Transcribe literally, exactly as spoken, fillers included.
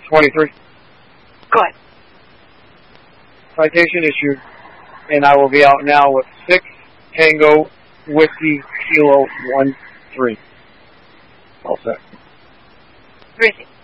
twenty-three. Go ahead. Citation issued, and I will be out now with six Tango Whiskey Kilo one three. All set. Three.